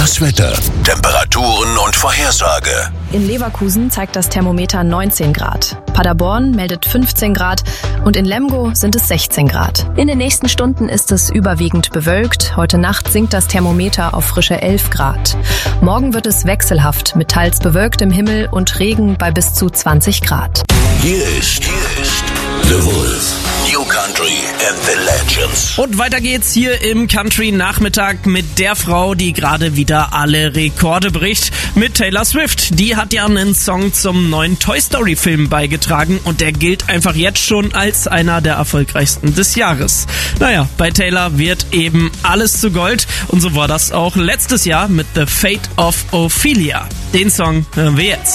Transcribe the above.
Das Wetter, Temperaturen und Vorhersage. In Leverkusen zeigt das Thermometer 19 Grad. Paderborn meldet 15 Grad und in Lemgo sind es 16 Grad. In den nächsten Stunden ist es überwiegend bewölkt. Heute Nacht sinkt das Thermometer auf frische 11 Grad. Morgen wird es wechselhaft mit teils bewölktem Himmel und Regen bei bis zu 20 Grad. Hier ist The Wolf. New Country and the Legends. Und weiter geht's hier im Country-Nachmittag mit der Frau, die gerade wieder alle Rekorde bricht, mit Taylor Swift. Die hat ja einen Song zum neuen Toy Story-Film beigetragen und der gilt einfach jetzt schon als einer der erfolgreichsten des Jahres. Naja, bei Taylor wird eben alles zu Gold und so war das auch letztes Jahr mit The Fate of Ophelia. Den Song hören wir jetzt.